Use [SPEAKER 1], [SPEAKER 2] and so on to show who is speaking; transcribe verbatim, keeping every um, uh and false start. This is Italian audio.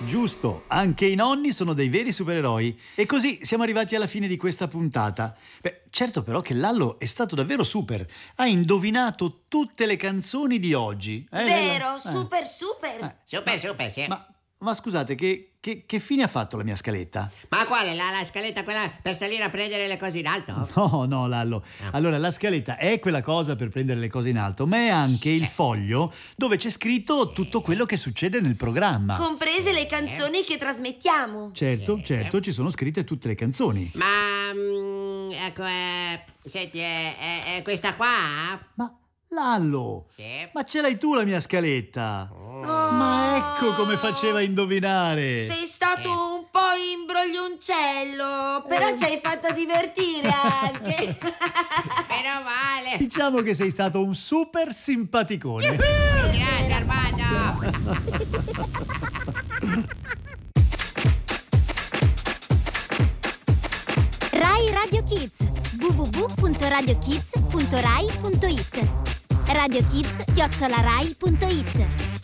[SPEAKER 1] Giusto, anche i nonni sono dei veri supereroi. E così siamo arrivati alla fine di questa puntata. Beh, certo però che Lallo è stato davvero super. Ha indovinato tutte le canzoni di oggi. Eh,
[SPEAKER 2] Vero,
[SPEAKER 1] eh.
[SPEAKER 2] super super.
[SPEAKER 1] Eh,
[SPEAKER 3] Super,
[SPEAKER 1] ma,
[SPEAKER 3] super, sì.
[SPEAKER 1] Ma, ma scusate, che, che, che fine ha fatto la mia scaletta?
[SPEAKER 3] Ma quale? La, la scaletta quella per salire a prendere le cose in alto?
[SPEAKER 1] No, no, Lallo.
[SPEAKER 3] Ah.
[SPEAKER 1] Allora, la scaletta è quella cosa per prendere le cose in alto, ma è anche il foglio dove c'è scritto tutto quello che succede nel programma.
[SPEAKER 2] Comprese le canzoni che trasmettiamo.
[SPEAKER 1] Certo, certo, ci sono scritte tutte le canzoni.
[SPEAKER 3] Ma, mm, ecco, eh, senti, è, è- è questa qua?
[SPEAKER 1] Ma, Lallo,
[SPEAKER 3] Sì.
[SPEAKER 1] ma ce l'hai tu la mia scaletta?
[SPEAKER 2] Oh.
[SPEAKER 1] Ma ecco come faceva a indovinare.
[SPEAKER 2] Sei stato un po' imbroglioncello, però ci hai fatto divertire anche.
[SPEAKER 3] Meno male.
[SPEAKER 1] Diciamo che sei stato un super simpaticone.
[SPEAKER 3] Grazie, Armando.
[SPEAKER 4] Rai Radio Kids w w w punto radio kids punto rai punto it Radio Kids chiocciola rai punto it